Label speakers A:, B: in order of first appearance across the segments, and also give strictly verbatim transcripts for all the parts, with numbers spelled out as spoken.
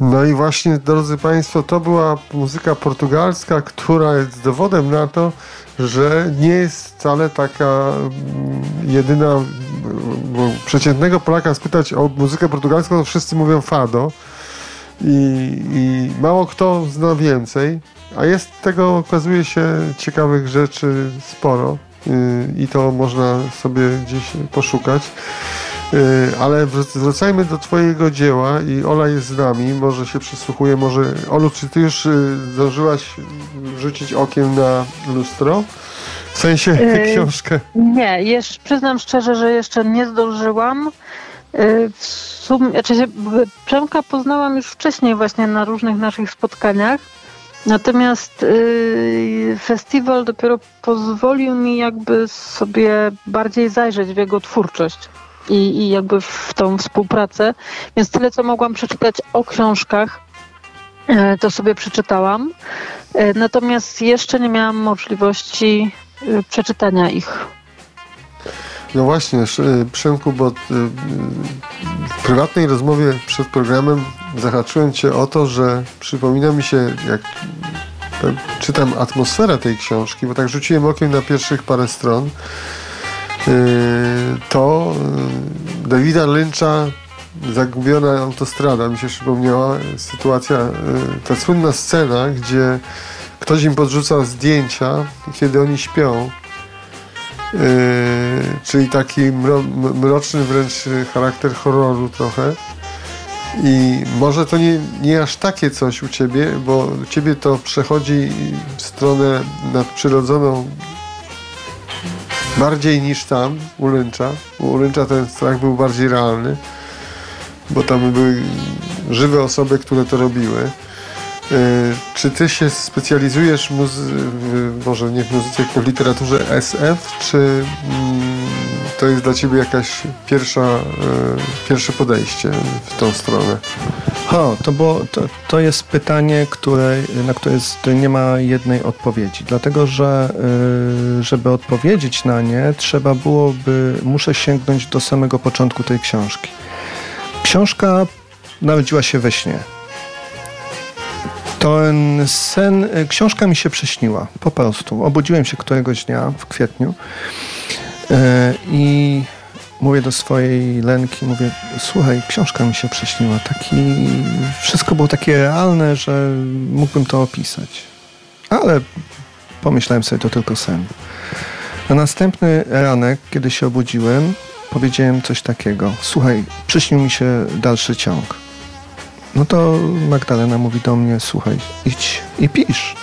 A: No i właśnie, drodzy Państwo, to była muzyka portugalska, która jest dowodem na to, że nie jest wcale taka jedyna, bo przeciętnego Polaka spytać o muzykę portugalską, to wszyscy mówią fado i, i mało kto zna więcej, a jest tego, okazuje się, ciekawych rzeczy sporo i to można sobie gdzieś poszukać. Ale wracajmy do twojego dzieła i Ola jest z nami, może się przysłuchuje, może... Olu, czy ty już zdążyłaś rzucić okiem na lustro? W sensie yy, książkę?
B: Nie, jeszcze, przyznam szczerze, że jeszcze nie zdążyłam. Yy, w sumie, znaczy, Przemka poznałam już wcześniej właśnie na różnych naszych spotkaniach, natomiast yy, festiwal dopiero pozwolił mi jakby sobie bardziej zajrzeć w jego twórczość. I, i jakby w tą współpracę. Więc tyle, co mogłam przeczytać o książkach, to sobie przeczytałam. Natomiast jeszcze nie miałam możliwości przeczytania ich.
A: No właśnie, Przemku, bo w prywatnej rozmowie przed programem zahaczyłem cię o to, że przypomina mi się, jak czytam atmosferę tej książki, bo tak rzuciłem okiem na pierwszych parę stron, to Davida Lyncha Zagubiona autostrada mi się przypomniała sytuacja, ta słynna scena, gdzie ktoś im podrzuca zdjęcia, kiedy oni śpią, czyli taki mro- mroczny wręcz charakter horroru trochę. I może to nie, nie aż takie coś u ciebie, bo u ciebie to przechodzi w stronę nadprzyrodzoną bardziej niż tam, u Lyncha. U Lyncha ten strach był bardziej realny, bo tam były żywe osoby, które to robiły. Yy, czy ty się specjalizujesz muzy- w, może nie w muzyce, tylko w literaturze S F, czy mm, to jest dla ciebie jakaś pierwsza, yy, pierwsze podejście w tą stronę?
C: O, to, było, to, to jest pytanie, które, na które jest, nie ma jednej odpowiedzi. Dlatego, że yy, żeby odpowiedzieć na nie, trzeba byłoby, muszę sięgnąć do samego początku tej książki. Książka narodziła się we śnie. Ten sen, książka mi się przyśniła, po prostu. Obudziłem się któregoś dnia w kwietniu yy, i mówię do swojej Lenki, mówię, słuchaj, książka mi się przyśniła. Taki, wszystko było takie realne, że mógłbym to opisać. Ale pomyślałem sobie, to tylko sen. Na następny ranek, kiedy się obudziłem, powiedziałem coś takiego. Słuchaj, przyśnił mi się dalszy ciąg. No to Magdalena mówi do mnie, słuchaj, idź i pisz.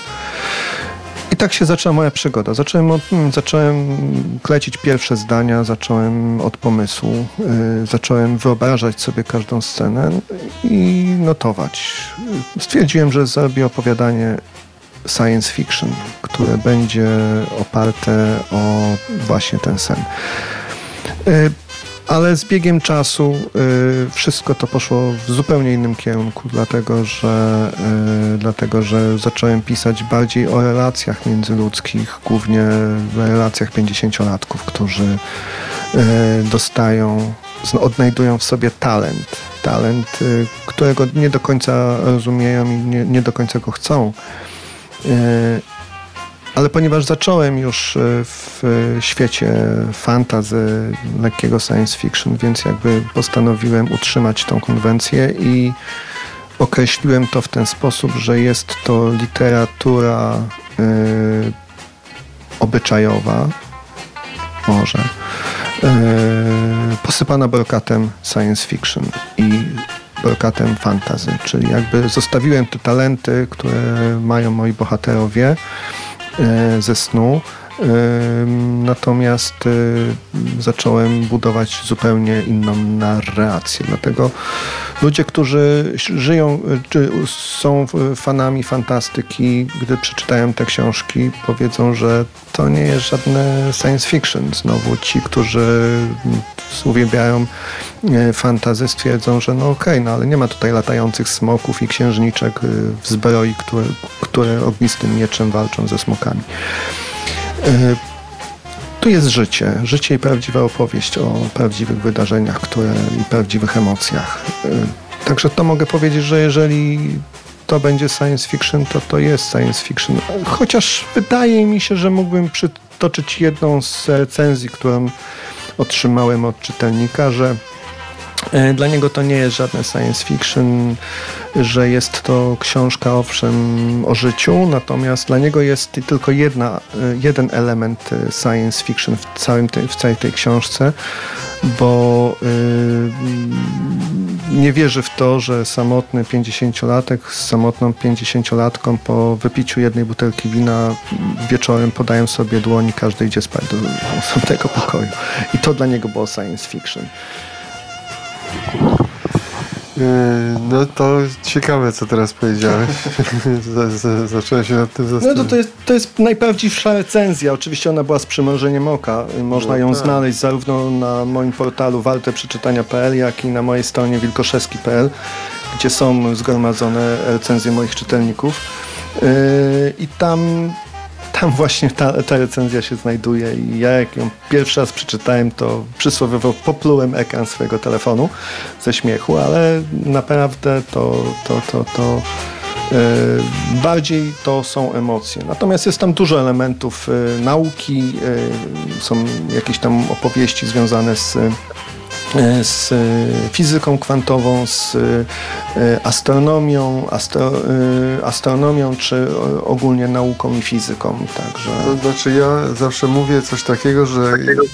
C: I tak się zaczęła moja przygoda. Zacząłem, od, zacząłem klecić pierwsze zdania, zacząłem od pomysłu, yy, zacząłem wyobrażać sobie każdą scenę i notować. Stwierdziłem, że zrobię opowiadanie science fiction, które będzie oparte o właśnie ten sen. Yy, Ale z biegiem czasu y, wszystko to poszło w zupełnie innym kierunku, dlatego że, y, dlatego że zacząłem pisać bardziej o relacjach międzyludzkich, głównie w relacjach pięćdziesięciolatków, którzy y, dostają, odnajdują w sobie talent. Talent, y, którego nie do końca rozumieją i nie, nie do końca go chcą. Y, Ale ponieważ zacząłem już w świecie fantasy, lekkiego science fiction, więc jakby postanowiłem utrzymać tą konwencję i określiłem to w ten sposób, że jest to literatura y, obyczajowa, może, y, posypana brokatem science fiction i brokatem fantasy, czyli jakby zostawiłem te talenty, które mają moi bohaterowie ze snu, natomiast zacząłem budować zupełnie inną narrację. Dlatego ludzie, którzy żyją, czy są fanami fantastyki, gdy przeczytają te książki, powiedzą, że to nie jest żadne science fiction. Znowu ci, którzy uwielbiają fantasy, stwierdzą, że no okej, okay, no ale nie ma tutaj latających smoków i księżniczek w zbroi, które, które ognistym mieczem walczą ze smokami. Tu jest życie. Życie i prawdziwa opowieść o prawdziwych wydarzeniach, które i prawdziwych emocjach. Także to mogę powiedzieć, że jeżeli to będzie science fiction, to to jest science fiction. Chociaż wydaje mi się, że mógłbym przytoczyć jedną z recenzji, którą otrzymałem od czytelnika, że dla niego to nie jest żadne science fiction, że jest to książka owszem o życiu, natomiast dla niego jest tylko jedna, jeden element science fiction w, całym tej, w całej tej książce, bo yy, nie wierzy w to, że samotny pięćdziesięciolatek z samotną pięćdziesięciolatką po wypiciu jednej butelki wina wieczorem podają sobie dłoń i każdy idzie spać do osobnego pokoju. I to dla niego było science fiction.
A: No to ciekawe, co teraz powiedziałeś. Zacząłem się nad tym zastanawiać.
C: No to, to, jest, to jest najprawdziwsza recenzja. Oczywiście ona była z przymrużeniem oka. Można ją znaleźć zarówno na moim portalu warte przeczytania kropka p l, jak i na mojej stronie wilkoszewski kropka p l, gdzie są zgromadzone recenzje moich czytelników. I tam Tam właśnie ta, ta recenzja się znajduje i ja jak ją pierwszy raz przeczytałem, to przysłowiowo poplułem ekran swojego telefonu ze śmiechu, ale naprawdę to, to, to, to yy, bardziej to są emocje. Natomiast jest tam dużo elementów yy, nauki, yy, są jakieś tam opowieści związane z z fizyką kwantową, z astronomią, astro, astronomią czy ogólnie nauką i fizyką. Także...
A: To znaczy ja zawsze mówię coś takiego, że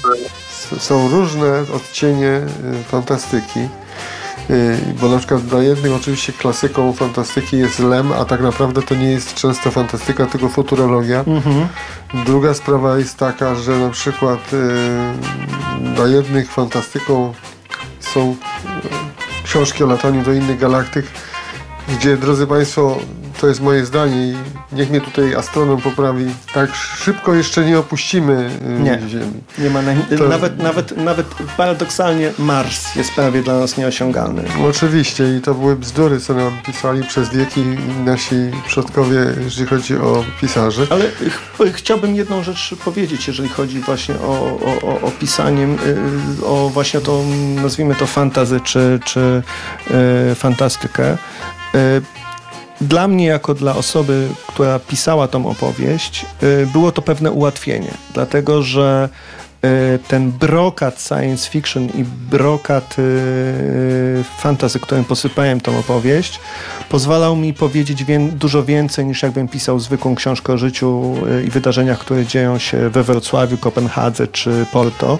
A: są różne odcienie fantastyki, bo na przykład dla jednych oczywiście klasyką fantastyki jest Lem, a tak naprawdę to nie jest często fantastyka, tylko futurologia. Mhm. Druga sprawa jest taka, że na przykład yy, dla jednych fantastyką są książki o lataniu do innych galaktyk, gdzie, drodzy Państwo, to jest moje zdanie i niech mnie tutaj astronom poprawi, tak szybko jeszcze nie opuścimy
C: nie,
A: Ziemi.
C: Nie ma na, to... nawet, nawet, nawet paradoksalnie Mars jest prawie dla nas nieosiągalny.
A: Oczywiście i to były bzdury, co nam pisali przez wieki nasi przodkowie, jeżeli chodzi o pisarzy.
C: Ale ch- chciałbym jedną rzecz powiedzieć, jeżeli chodzi właśnie o, o, o, o pisanie, o właśnie to, nazwijmy to fantasy czy, czy yy, fantastykę. Yy, Dla mnie, jako dla osoby, która pisała tą opowieść, było to pewne ułatwienie, dlatego że ten brokat science fiction i brokat fantasy, którym posypałem tą opowieść, pozwalał mi powiedzieć wię- dużo więcej niż jakbym pisał zwykłą książkę o życiu i wydarzeniach, które dzieją się we Wrocławiu, Kopenhadze czy Porto.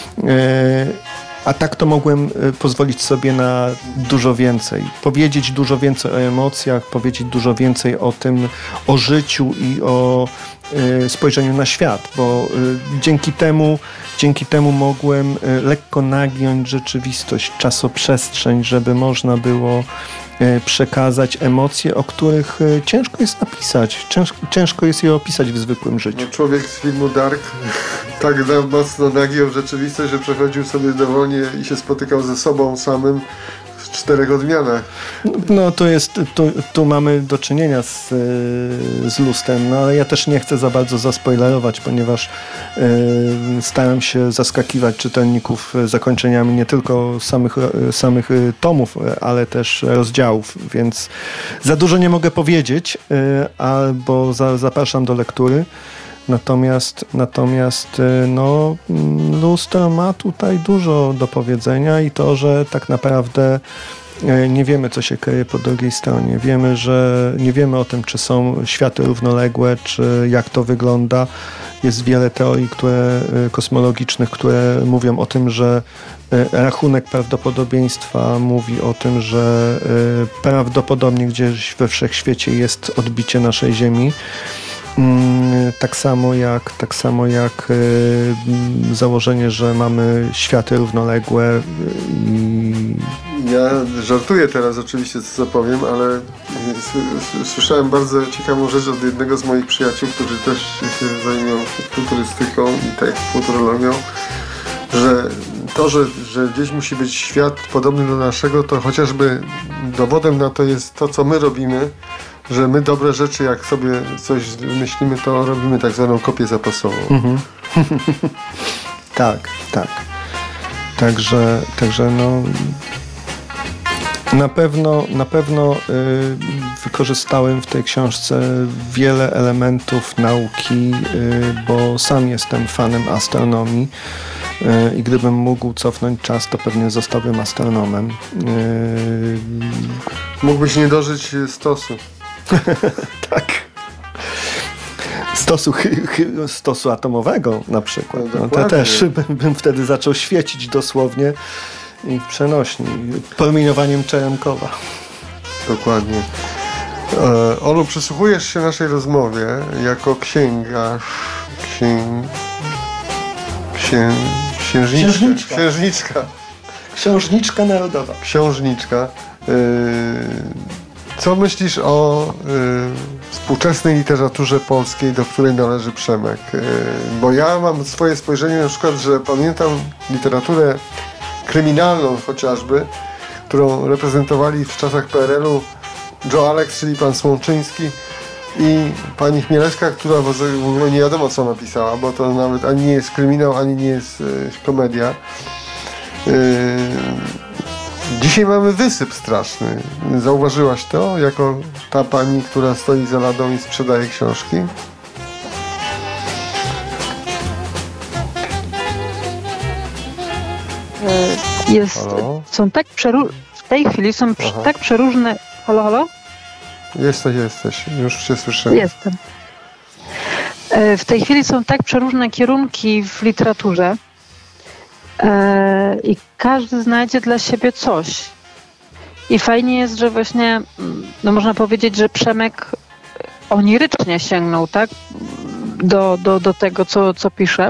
C: A tak to mogłem pozwolić sobie na dużo więcej. Powiedzieć dużo więcej o emocjach, powiedzieć dużo więcej o tym, o życiu i o y, spojrzeniu na świat, bo y, dzięki temu, dzięki temu mogłem y, lekko nagiąć rzeczywistość, czasoprzestrzeń, żeby można było y, przekazać emocje, o których y, ciężko jest napisać. Ciężko, ciężko jest je opisać w zwykłym życiu.
A: No, człowiek z filmu Dark tak mocno nagiął rzeczywistość, że przechodził sobie dowolnie i się spotykał ze sobą samym w czterech odmianach.
C: No to jest, tu, tu mamy do czynienia z, z lustrem, no ale ja też nie chcę za bardzo zaspoilerować, ponieważ y, staram się zaskakiwać czytelników zakończeniami nie tylko samych, samych tomów, ale też rozdziałów, więc za dużo nie mogę powiedzieć, y, albo za, zapraszam do lektury. Natomiast, natomiast no, lustro ma tutaj dużo do powiedzenia i to, że tak naprawdę nie wiemy, co się kryje po drugiej stronie. Wiemy, że nie wiemy o tym, czy są światy równoległe, czy jak to wygląda. Jest wiele teorii które, kosmologicznych, które mówią o tym, że rachunek prawdopodobieństwa mówi o tym, że prawdopodobnie gdzieś we wszechświecie jest odbicie naszej Ziemi. Tak samo jak, tak samo jak y, założenie, że mamy światy równoległe i...
A: Ja żartuję teraz oczywiście, co powiem, ale słyszałem bardzo ciekawą rzecz od jednego z moich przyjaciół, którzy też się zajmują futurystyką i tak futurologią, że to, że, że gdzieś musi być świat podobny do naszego, to chociażby dowodem na to jest to, co my robimy, że my dobre rzeczy, jak sobie coś myślimy, to robimy tak zwaną kopię zapasową. Mhm.
C: tak, tak. Także, także no Na pewno, na pewno y, wykorzystałem w tej książce wiele elementów nauki, y, bo sam jestem fanem astronomii y, i gdybym mógł cofnąć czas, to pewnie zostałbym astronomem. Y,
A: Mógłbyś nie dożyć stosu.
C: tak. Stosu, chy, chy, stosu atomowego na przykład. No, to też bym, bym wtedy zaczął świecić dosłownie i w przenośni, promieniowaniem Czeremkowa.
A: Dokładnie. E, Olu, przysłuchujesz się naszej rozmowie jako księgarz, księg... Księ... księżniczka.
C: Księżniczka.
A: Księżniczka.
C: Księżniczka narodowa.
A: Księżniczka. E, co myślisz o e, współczesnej literaturze polskiej, do której należy Przemek? E, bo ja mam swoje spojrzenie na przykład, że pamiętam literaturę kryminalną chociażby, którą reprezentowali w czasach P R L u Joe Alex, czyli pan Słomczyński i pani Chmielewska, która w ogóle nie wiadomo co napisała, bo to nawet ani nie jest kryminał, ani nie jest y, komedia. Yy, dzisiaj mamy wysyp straszny. Zauważyłaś to jako ta pani, która stoi za ladą i sprzedaje książki?
B: Jest, są tak przeru- w tej chwili są
A: Aha.
B: tak przeróżne... Halo, halo?
A: Jesteś, jesteś. Już cię słyszę.
B: Jestem. W tej chwili są tak przeróżne kierunki w literaturze i każdy znajdzie dla siebie coś. I fajnie jest, że właśnie, no można powiedzieć, że Przemek onirycznie sięgnął, tak? Do, do, do tego, co, co pisze.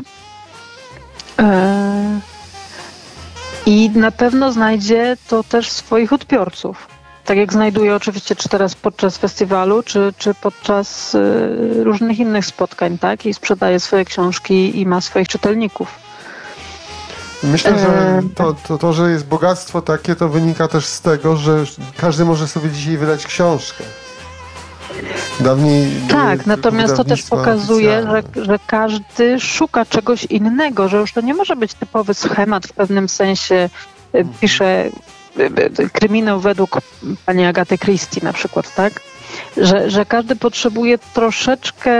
B: I na pewno znajdzie to też swoich odbiorców. Tak jak znajduje oczywiście czy teraz podczas festiwalu, czy, czy podczas y, różnych innych spotkań, tak? I sprzedaje swoje książki i ma swoich czytelników.
A: Myślę, że to, to, to, że jest bogactwo takie, to wynika też z tego, że każdy może sobie dzisiaj wydać książkę. Dawniej
B: tak, natomiast to też pokazuje, że, że każdy szuka czegoś innego, że już to nie może być typowy schemat w pewnym sensie. Mhm. Pisze kryminał według pani Agaty Christie na przykład, tak? Że, że każdy potrzebuje troszeczkę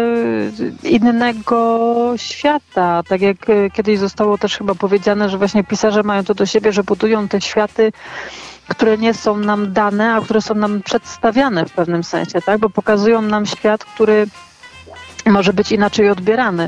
B: innego świata. Tak jak kiedyś zostało też chyba powiedziane, że właśnie pisarze mają to do siebie, że budują te światy, które nie są nam dane, a które są nam przedstawiane w pewnym sensie, tak? Bo pokazują nam świat, który może być inaczej odbierany.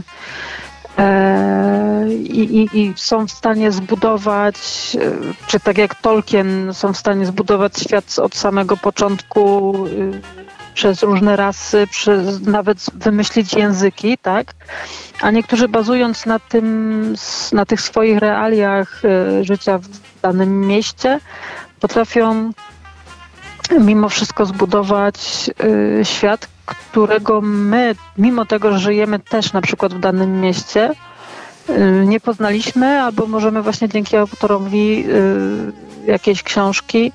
B: I, i, i są w stanie zbudować, czy tak jak Tolkien, są w stanie zbudować świat od samego początku przez różne rasy, przez nawet wymyślić języki, tak? A niektórzy bazując na tym, na tych swoich realiach życia w danym mieście, potrafią mimo wszystko zbudować świat, którego my, mimo tego, że żyjemy też na przykład w danym mieście, nie poznaliśmy, albo możemy właśnie dzięki autorowi jakiejś książki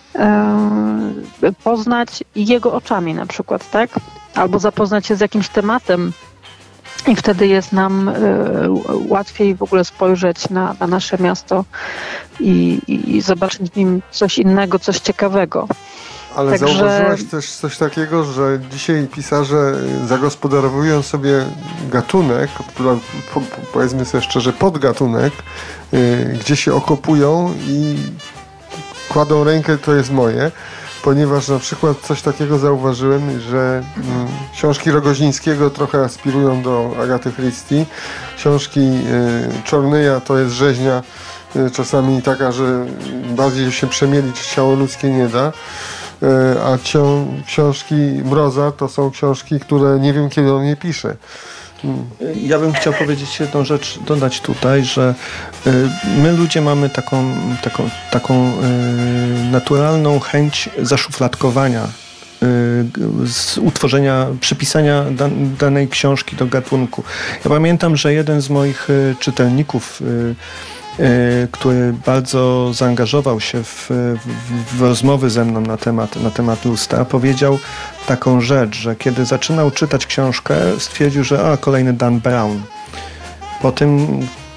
B: poznać jego oczami na przykład, tak? Albo zapoznać się z jakimś tematem i wtedy jest nam łatwiej w ogóle spojrzeć na, na nasze miasto i, i, i zobaczyć w nim coś innego, coś ciekawego.
A: Ale
B: Także...
A: zauważyłaś też coś takiego, że dzisiaj pisarze zagospodarowują sobie gatunek, po, powiedzmy sobie szczerze, podgatunek, yy, gdzie się okopują i kładą rękę, to jest moje, ponieważ na przykład coś takiego zauważyłem, że mm, książki Rogozińskiego trochę aspirują do Agaty Christie, książki yy, Czornyja to jest rzeźnia yy, czasami taka, że bardziej się przemielić w ciało ludzkie nie da. A książki Mroza to są książki, które nie wiem, kiedy on je pisze. Hmm.
C: Ja bym chciał powiedzieć jedną rzecz, dodać tutaj, że my ludzie mamy taką, taką, taką naturalną chęć zaszufladkowania, z utworzenia, przypisania danej książki do gatunku. Ja pamiętam, że jeden z moich czytelników, który bardzo zaangażował się w, w, w rozmowy ze mną na temat, na temat lustra, powiedział taką rzecz, że kiedy zaczynał czytać książkę, stwierdził, że a, kolejny Dan Brown. Po tym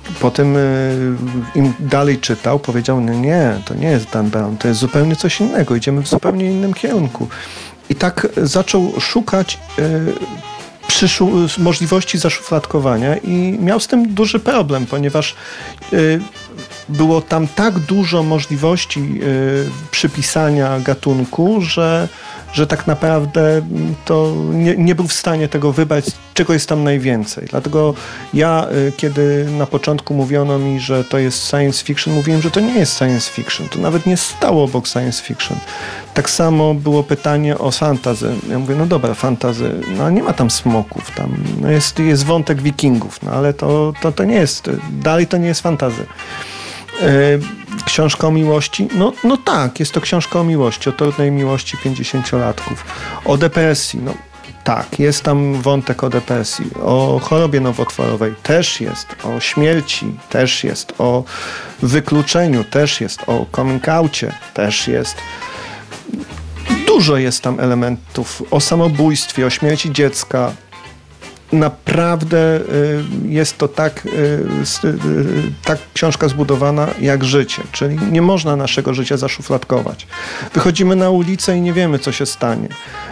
C: potem im dalej czytał, powiedział, no nie, to nie jest Dan Brown, to jest zupełnie coś innego, idziemy w zupełnie innym kierunku. I tak zaczął szukać przyszu- możliwości zaszufladkowania i miał z tym duży problem, ponieważ było tam tak dużo możliwości przypisania gatunku, że że tak naprawdę to nie, nie był w stanie tego wybrać, czego jest tam najwięcej. Dlatego ja, kiedy na początku mówiono mi, że to jest science fiction, mówiłem, że to nie jest science fiction. To nawet nie stało obok science fiction. Tak samo było pytanie o fantasy. Ja mówię, no dobra, fantasy, no nie ma tam smoków, tam no jest, jest wątek wikingów, no ale to, to, to nie jest, dalej to nie jest fantasy. Książka o miłości? No, no tak, jest to książka o miłości, o trudnej miłości pięćdziesięciolatków. O depresji? No tak, jest tam wątek o depresji. O chorobie nowotworowej też jest. O śmierci też jest. O wykluczeniu też jest. O coming outcie też jest. Dużo jest tam elementów. O samobójstwie, o śmierci dziecka. Naprawdę jest to tak, tak książka zbudowana jak życie, czyli nie można naszego życia zaszufladkować. Wychodzimy na ulicę i nie wiemy, co się stanie.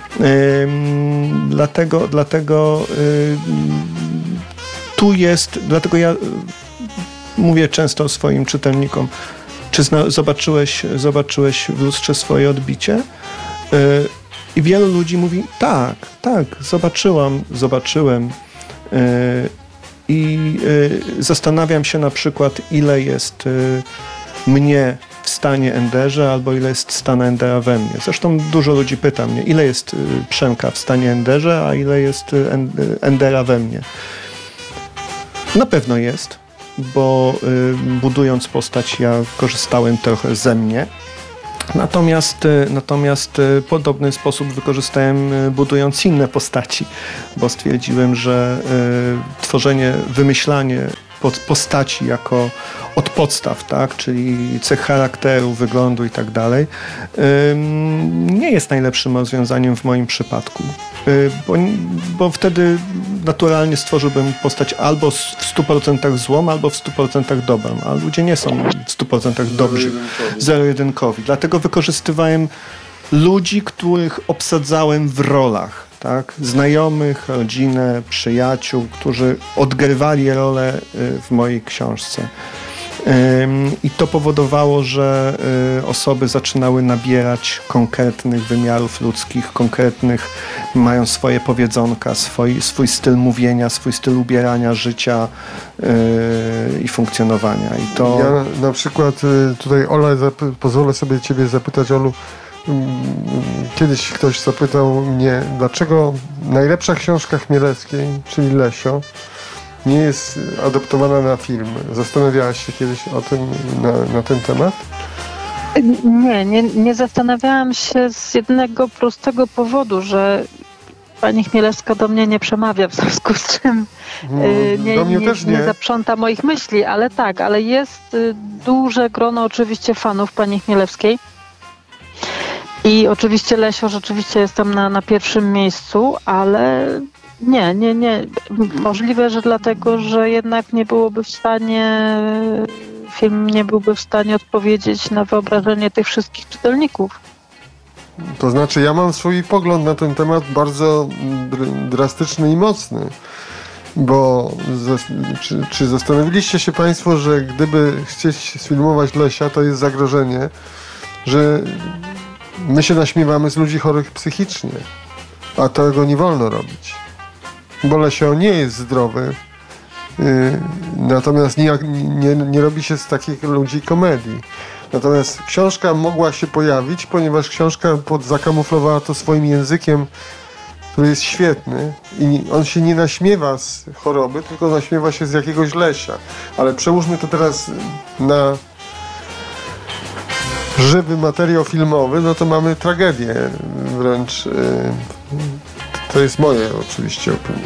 C: Dlatego, dlatego tu jest, dlatego ja mówię często swoim czytelnikom, czy zna, zobaczyłeś, zobaczyłeś w lustrze swoje odbicie? I wielu ludzi mówi, tak, tak, zobaczyłam, zobaczyłem yy, i yy, zastanawiam się na przykład, ile jest yy, mnie w stanie Enderze, albo ile jest stan Endera we mnie. Zresztą dużo ludzi pyta mnie, ile jest yy, Przemka w stanie Enderze, a ile jest yy, Endera we mnie. Na pewno jest, bo yy, budując postać ja korzystałem trochę ze mnie. Natomiast, natomiast w podobny sposób wykorzystałem, budując inne postaci, bo stwierdziłem, że y, tworzenie, wymyślanie pod postaci jako od podstaw, tak, czyli cech charakteru, wyglądu i tak dalej, nie jest najlepszym rozwiązaniem w moim przypadku, y, bo, bo wtedy naturalnie stworzyłbym postać albo w stu procentach złą, albo w stu procentach dobrą, a ludzie nie są w stu procentach dobrzy, zero-jedynkowi. Dlatego wykorzystywałem ludzi, których obsadzałem w rolach, tak? Znajomych, rodzinę, przyjaciół, którzy odgrywali rolę w mojej książce. I to powodowało, że osoby zaczynały nabierać konkretnych wymiarów ludzkich, konkretnych, mają swoje powiedzonka, swój, swój styl mówienia, swój styl ubierania, życia i funkcjonowania. I to...
A: Ja na przykład tutaj, Ola, zap- pozwolę sobie ciebie zapytać, Olu, kiedyś ktoś zapytał mnie, dlaczego najlepsza książka Chmielewskiej, czyli Lesio, nie jest adaptowana na film. Zastanawiałaś się kiedyś o tym, na, na ten temat?
B: Nie, nie, nie zastanawiałam się z jednego prostego powodu, że pani Chmielewska do mnie nie przemawia, w związku z czym hmm, nie,
A: do mnie
B: nie,
A: też nie.
B: nie zaprząta moich myśli, ale tak, ale jest duże grono oczywiście fanów pani Chmielewskiej. I oczywiście Lesio rzeczywiście jest tam na, na pierwszym miejscu, ale nie, nie, nie. Możliwe, że dlatego, że jednak nie byłoby w stanie, film nie byłby w stanie odpowiedzieć na wyobrażenie tych wszystkich czytelników.
A: To znaczy, ja mam swój pogląd na ten temat bardzo dr- drastyczny i mocny, bo zas- czy, czy zastanowiliście się Państwo, że gdyby chcieć sfilmować Lesia, to jest zagrożenie, że my się naśmiewamy z ludzi chorych psychicznie, a tego nie wolno robić. Bo Lesio nie jest zdrowy, yy, natomiast nie, nie, nie robi się z takich ludzi komedii. Natomiast książka mogła się pojawić, ponieważ książka pod, zakamuflowała to swoim językiem, który jest świetny i on się nie naśmiewa z choroby, tylko naśmiewa się z jakiegoś Lesia. Ale przełóżmy to teraz na żywy materiał filmowy, no to mamy tragedię wręcz. Yy, to jest moje oczywiście opinia.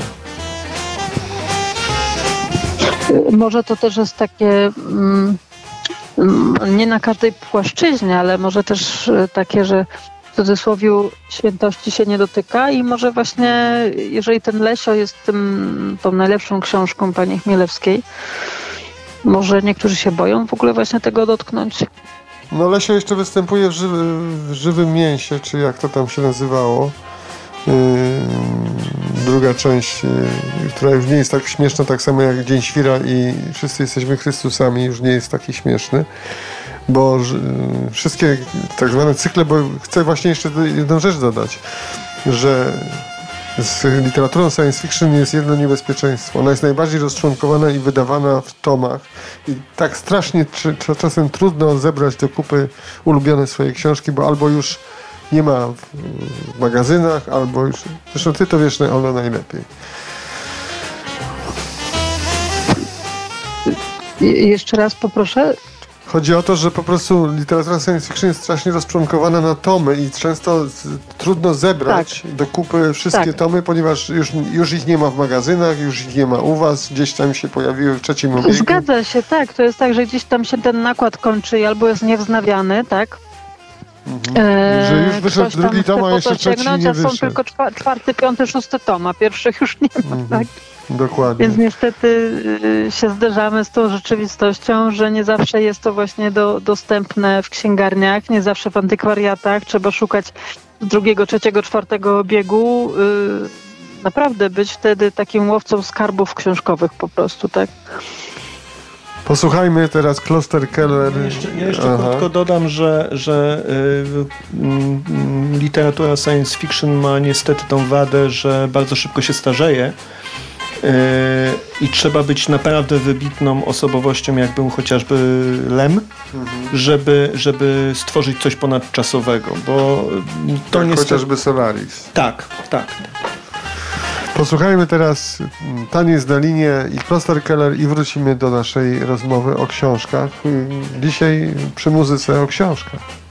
B: Może to też jest takie mm, nie na każdej płaszczyźnie, ale może też takie, że w cudzysłowie świętości się nie dotyka i może właśnie jeżeli ten Lesio jest tym, tą najlepszą książką pani Chmielewskiej, Może niektórzy się boją w ogóle właśnie tego dotknąć.
A: No Lesio jeszcze występuje w, żywy, w żywym mięsie, czy jak to tam się nazywało. Yy, druga część, yy, która już nie jest tak śmieszna, tak samo jak Dzień Świra i Wszyscy jesteśmy Chrystusami, już nie jest taki śmieszny. Bo yy, wszystkie tak zwane cykle, bo chcę właśnie jeszcze jedną rzecz dodać, że z literaturą science fiction jest jedno niebezpieczeństwo. Ona jest najbardziej rozczłonkowana i wydawana w tomach. I tak strasznie czy, czy czasem trudno zebrać do kupy ulubione swoje książki, bo albo już nie ma w, w magazynach, albo już... Zresztą ty to wiesz, Ono, najlepiej.
B: I jeszcze raz poproszę.
A: Chodzi o to, że po prostu literatura science fiction jest strasznie rozczłonkowana na tomy i często z, trudno zebrać tak. do kupy wszystkie tak. tomy, ponieważ już, już ich nie ma w magazynach, już ich nie ma u was, gdzieś tam się pojawiły w trzecim obiegu.
B: Zgadza się, tak. To jest tak, że gdzieś tam się ten nakład kończy i albo jest niewznawiany, tak?
A: Mhm. E, że już wyszedł drugi tom, a jeszcze trzeci nie wyszedł.
B: A są tylko czwarty, piąty, szósty tom, a pierwszych już nie ma, mhm. tak?
A: Dokładnie.
B: Więc niestety y, się zderzamy z tą rzeczywistością, że nie zawsze jest to właśnie do, dostępne w księgarniach, nie zawsze w antykwariatach. Trzeba szukać drugiego, trzeciego, czwartego biegu. Y, naprawdę być wtedy takim łowcą skarbów książkowych po prostu, tak?
A: Posłuchajmy teraz Kloster Keller.
C: Ja jeszcze, ja jeszcze krótko dodam, że, że y, y, literatura science fiction ma niestety tą wadę, że bardzo szybko się starzeje. I trzeba być naprawdę wybitną osobowością, jak był chociażby Lem, mhm. żeby, żeby stworzyć coś ponadczasowego, bo to
A: tak,
C: niestety...
A: chociażby Solaris.
C: Tak, tak.
A: Posłuchajmy teraz Taniec na linie i Kloster Keller i wrócimy do naszej rozmowy o książkach. Dzisiaj przy muzyce o książkach.